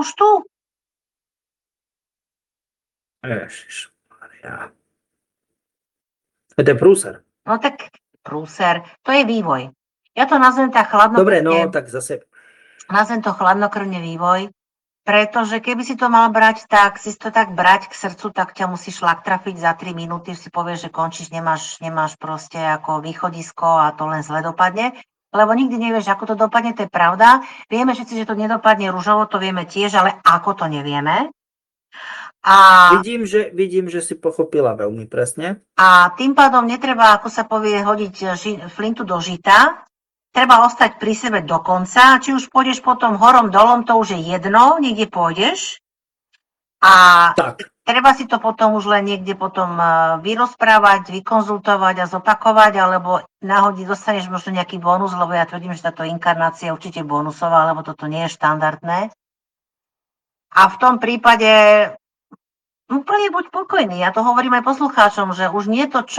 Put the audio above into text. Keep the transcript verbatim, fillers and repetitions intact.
už tu. Ježišmaria. To je prúser. No tak prúser, to je vývoj. Ja to nazvem tak chladnokrvne. Dobre, no tak zase. Nazvem to chladnokrvne vývoj, pretože keby si to mal brať tak, si to tak brať k srdcu, tak ťa musíš šlak trafiť za tri minúty, si povieš, že končíš, nemáš, nemáš proste ako východisko a to len zle dopadne. Lebo nikdy nevieš, ako to dopadne, to je pravda. Vieme všetci, že to nedopadne ružovo, to vieme tiež, ale ako to nevieme. A, vidím, že, vidím, že si pochopila veľmi presne. A tým pádom netreba, ako sa povie, hodiť ži, flintu do žita. Treba ostať pri sebe do konca. Či už pôjdeš potom horom dolom, to už je jedno, niekde pôjdeš. A tak. Treba si to potom už len niekde potom vyrozprávať, vykonzultovať a zopakovať, alebo náhodne dostaneš možno nejaký bonus, lebo ja tvrdím, že táto inkarnácia je určite bonusová, lebo toto nie je štandardné. A v tom prípade úplne buď pokojný. Ja to hovorím aj poslucháčom, že už nie je to čo